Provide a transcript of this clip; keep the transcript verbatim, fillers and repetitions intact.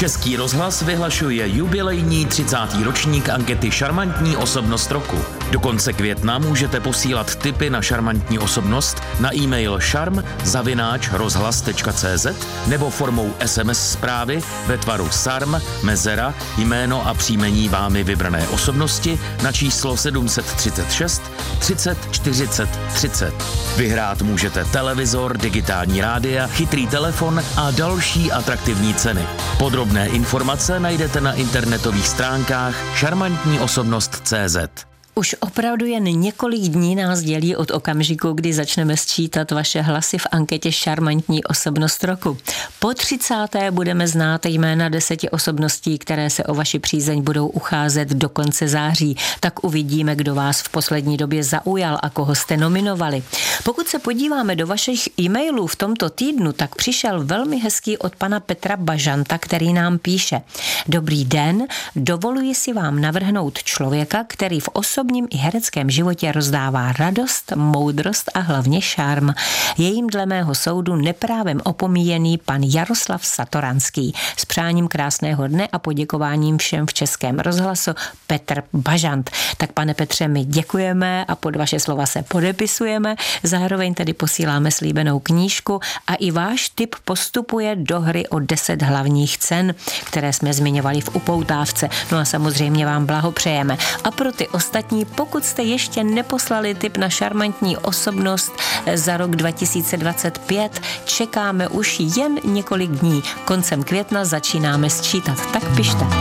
Český rozhlas vyhlašuje jubilejní třicátý ročník ankety Šarmantní osobnost roku. Do konce května můžete posílat tipy na šarmantní osobnost na e-mail šarm zavináč rozhlas tečka cé zet nebo formou es em es zprávy ve tvaru sarm, mezera, jméno a příjmení vámi vybrané osobnosti na číslo sedm set třicet šest třicet čtyřicet třicet. Vyhrát můžete televizor, digitální rádia, chytrý telefon a další atraktivní ceny. Podrobné informace najdete na internetových stránkách šarmantní osobnost tečka cé zet. Už opravdu jen několik dní nás dělí od okamžiku, kdy začneme sčítat vaše hlasy v anketě Šarmantní osobnost roku. Po třicáté budeme znát jména deseti osobností, které se o vaši přízeň budou ucházet do konce září. Tak uvidíme, kdo vás v poslední době zaujal a koho jste nominovali. Pokud se podíváme do vašich e-mailů v tomto týdnu, tak přišel velmi hezký od pana Petra Bažanta, který nám píše: Dobrý den, dovoluji si vám navrhnout člověka, který v osobě osobním i hereckém životě rozdává radost, moudrost a hlavně šarm. Je jim dle mého soudu neprávem opomíjený pan Jaroslav Satoranský. S přáním krásného dne a poděkováním všem v Českém rozhlasu Petr Bažant. Tak pane Petře, my děkujeme a pod vaše slova se podepisujeme. Zároveň tedy posíláme slíbenou knížku a i váš tip postupuje do hry o deset hlavních cen, které jsme zmiňovali v upoutávce. No a samozřejmě vám blahopřejeme. A pro ty ostatní, pokud jste ještě neposlali tip na šarmantní osobnost za rok dva tisíce dvacet pět, čekáme už jen několik dní. Koncem května začínáme sčítat, tak pište.